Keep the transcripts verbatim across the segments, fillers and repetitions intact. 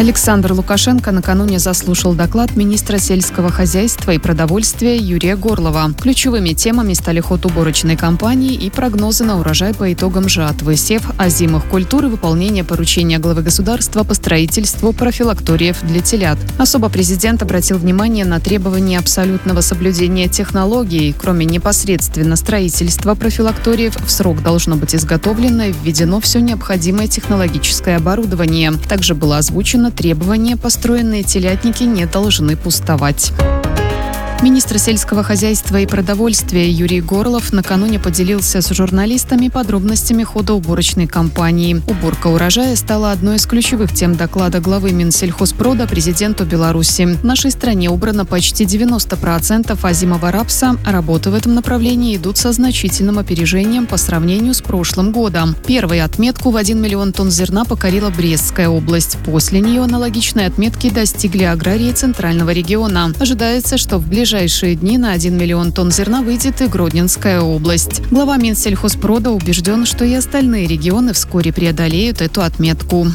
Александр Лукашенко накануне заслушал доклад министра сельского хозяйства и продовольствия Юрия Горлова. Ключевыми темами стали ход уборочной кампании и прогнозы на урожай по итогам жатвы, сев озимых культур и выполнение поручения главы государства по строительству профилакториев для телят. Особо президент обратил внимание на требования абсолютного соблюдения технологий. Кроме непосредственно строительства профилакториев, в срок должно быть изготовлено и введено все необходимое технологическое оборудование. Также было озвучено требование: построенные телятники не должны пустовать. Министр сельского хозяйства и продовольствия Юрий Горлов накануне поделился с журналистами подробностями хода уборочной кампании. Уборка урожая стала одной из ключевых тем доклада главы Минсельхозпрода президенту Беларуси. В нашей стране убрано почти девяносто процентов озимого рапса. Работы в этом направлении идут со значительным опережением по сравнению с прошлым годом. Первую отметку в один миллион тонн зерна покорила Брестская область. После нее аналогичные отметки достигли аграрии Центрального региона. Ожидается, что в ближайшие В ближайшие дни на один миллион тонн зерна выйдет и Гродненская область. Глава Минсельхозпрода убежден, что и остальные регионы вскоре преодолеют эту отметку.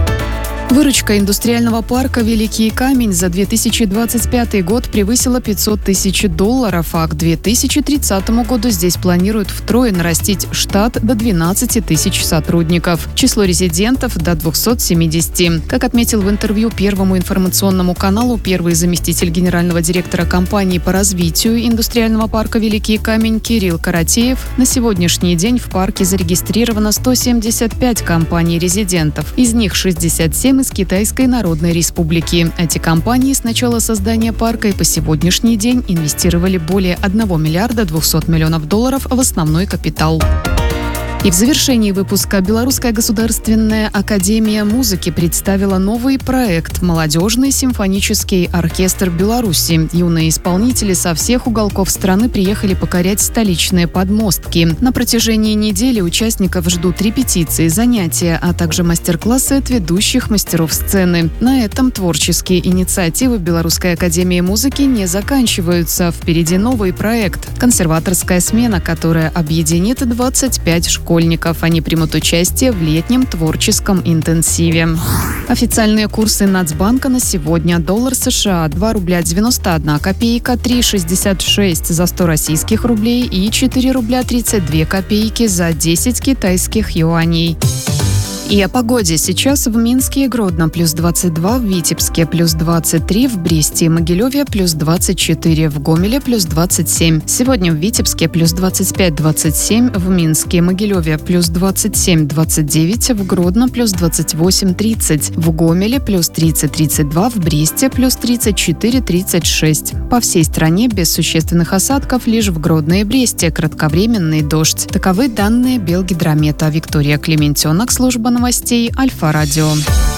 Выручка индустриального парка «Великий Камень» за две тысячи двадцать пятый год превысила пятьсот тысяч долларов, а к две тысячи тридцатому году здесь планируют втрое нарастить штат до двенадцати тысяч сотрудников. Число резидентов до двухсот семидесяти. Как отметил в интервью Первому информационному каналу первый заместитель генерального директора компании по развитию индустриального парка «Великий Камень» Кирилл Каратеев, на сегодняшний день в парке зарегистрировано сто семьдесят пять компаний-резидентов. Из них шестьдесят семь из Китайской Народной Республики. Эти компании с начала создания парка и по сегодняшний день инвестировали более одного миллиарда двухсот миллионов долларов в основной капитал. И в завершении выпуска Белорусская государственная академия музыки представила новый проект «Молодежный симфонический оркестр Беларуси». Юные исполнители со всех уголков страны приехали покорять столичные подмостки. На протяжении недели участников ждут репетиции, занятия, а также мастер-классы от ведущих мастеров сцены. На этом творческие инициативы Белорусской академии музыки не заканчиваются. Впереди новый проект – консерваторская смена, которая объединит двадцать пять школ. Школьников. Они примут участие в летнем творческом интенсиве. Официальные курсы Нацбанка на сегодня. Доллар США два рубля девяносто одна копейка, три шестьдесят шесть за сто российских рублей и четыре рубля тридцать две копейки за десять китайских юаней. И о погоде. Сейчас в Минске и Гродно плюс двадцать два, в Витебске плюс двадцать три, в Бресте и Могилеве плюс двадцать четыре, в Гомеле плюс двадцать семь. Сегодня в Витебске плюс двадцать пять двадцать семь, в Минске и Могилеве плюс двадцать семь двадцать девять, в Гродно плюс двадцать восемь тридцать, в Гомеле плюс тридцать тридцать два, в Бресте плюс тридцать четыре тридцать шесть. По всей стране без существенных осадков, лишь в Гродно и Бресте кратковременный дождь. Таковы данные Белгидромета. Виктория Клементенок, служба новостей Альфа-Радио.